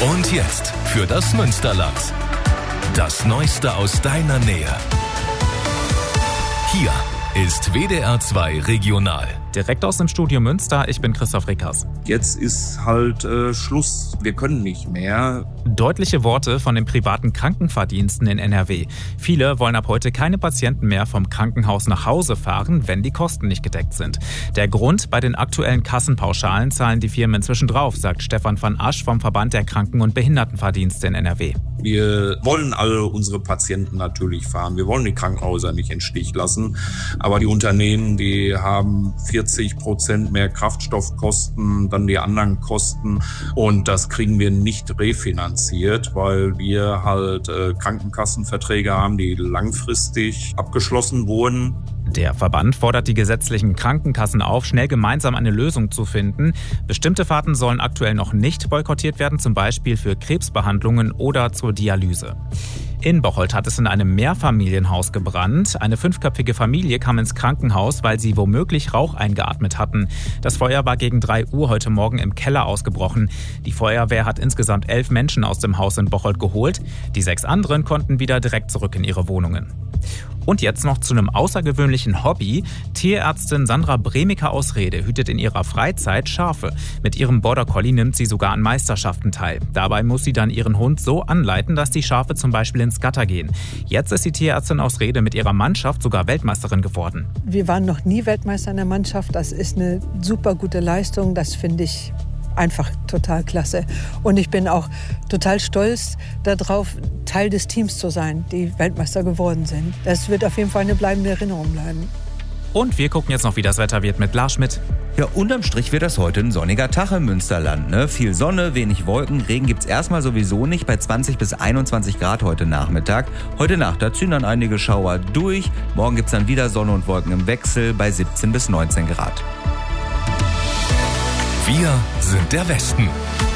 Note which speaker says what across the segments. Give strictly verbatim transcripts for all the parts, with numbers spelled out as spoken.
Speaker 1: Und jetzt für das Münsterland. Das Neueste aus deiner Nähe. Hier ist W D R zwei Regional.
Speaker 2: Direkt aus dem Studio Münster, ich bin Christoph Rickers.
Speaker 3: Jetzt ist halt äh, Schluss, wir können nicht mehr.
Speaker 2: Deutliche Worte von den privaten Krankenfahrdiensten in N R W. Viele wollen ab heute keine Patienten mehr vom Krankenhaus nach Hause fahren, wenn die Kosten nicht gedeckt sind. Der Grund: bei den aktuellen Kassenpauschalen zahlen die Firmen inzwischen drauf, sagt Stefan van Asch vom Verband der Kranken- und Behindertenfahrdienste in N R W.
Speaker 3: Wir wollen alle unsere Patienten natürlich fahren. Wir wollen die Krankenhäuser nicht im Stich lassen. Aber die Unternehmen, die haben vierzig Prozent mehr Kraftstoffkosten, dann die anderen Kosten. Und das kriegen wir nicht refinanziert, weil wir halt äh, Krankenkassenverträge haben, die langfristig abgeschlossen wurden.
Speaker 2: Der Verband fordert die gesetzlichen Krankenkassen auf, schnell gemeinsam eine Lösung zu finden. Bestimmte Fahrten sollen aktuell noch nicht boykottiert werden, zum Beispiel für Krebsbehandlungen oder zur Dialyse. In Bocholt hat es in einem Mehrfamilienhaus gebrannt. Eine fünfköpfige Familie kam ins Krankenhaus, weil sie womöglich Rauch eingeatmet hatten. Das Feuer war gegen drei Uhr heute Morgen im Keller ausgebrochen. Die Feuerwehr hat insgesamt elf Menschen aus dem Haus in Bocholt geholt. Die sechs anderen konnten wieder direkt zurück in ihre Wohnungen. Und jetzt noch zu einem außergewöhnlichen Hobby. Tierärztin Sandra Bremiker aus Rede hütet in ihrer Freizeit Schafe. Mit ihrem Border Collie nimmt sie sogar an Meisterschaften teil. Dabei muss sie dann ihren Hund so anleiten, dass die Schafe zum Beispiel ins Gatter gehen. Jetzt ist die Tierärztin aus Rede mit ihrer Mannschaft sogar Weltmeisterin geworden.
Speaker 4: Wir waren noch nie Weltmeister in der Mannschaft. Das ist eine super gute Leistung. Das finde ich einfach total klasse. Und ich bin auch total stolz darauf, Teil des Teams zu sein, die Weltmeister geworden sind. Das wird auf jeden Fall eine bleibende Erinnerung bleiben.
Speaker 2: Und wir gucken jetzt noch, wie das Wetter wird mit Lars Schmidt.
Speaker 5: Ja, unterm Strich wird das heute ein sonniger Tag im Münsterland. Ne? Viel Sonne, wenig Wolken, Regen gibt's erstmal sowieso nicht, bei zwanzig bis einundzwanzig Grad heute Nachmittag. Heute Nacht, da ziehen dann einige Schauer durch. Morgen gibt's dann wieder Sonne und Wolken im Wechsel bei siebzehn bis neunzehn Grad.
Speaker 1: Wir sind der Westen.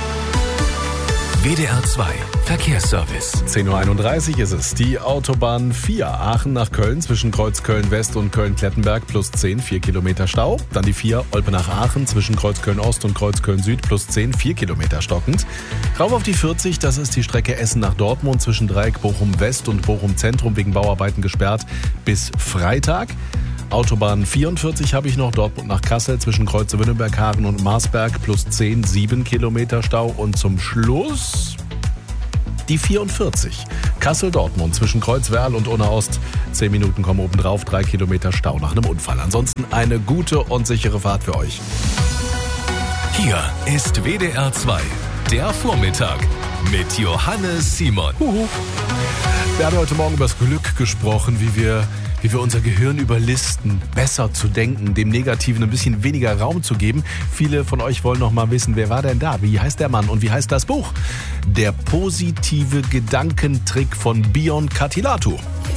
Speaker 1: W D R zwei Verkehrsservice.
Speaker 6: zehn Uhr einunddreißig ist es. Die Autobahn vier Aachen nach Köln zwischen Kreuz Köln-West und Köln-Klettenberg plus zehn, vier Kilometer Stau. Dann die vier Olpe nach Aachen zwischen Kreuz Köln-Ost und Kreuz Köln-Süd plus zehn, vier Kilometer stockend. Rauf auf die vierzig, das ist die Strecke Essen nach Dortmund zwischen Dreieck Bochum-West und Bochum-Zentrum wegen Bauarbeiten gesperrt bis Freitag. Autobahn vierundvierzig habe ich noch, Dortmund nach Kassel zwischen Kreuze Wünnenberg-Hagen und Marsberg plus zehn, sieben Kilometer Stau. Und zum Schluss die vierundvierzig, Kassel-Dortmund zwischen Kreuzwerl und Unna-Ost. zehn Minuten kommen obendrauf, drei Kilometer Stau nach einem Unfall. Ansonsten eine gute und sichere Fahrt für euch.
Speaker 1: Hier ist W D R zwei, der Vormittag mit Johannes Simon.
Speaker 6: Huhu. Wir haben heute Morgen über das Glück gesprochen, wie wir wie wir unser Gehirn überlisten, besser zu denken, dem Negativen ein bisschen weniger Raum zu geben. Viele von euch wollen noch mal wissen, wer war denn da? Wie heißt der Mann und wie heißt das Buch? Der positive Gedankentrick von Bion Katilatu.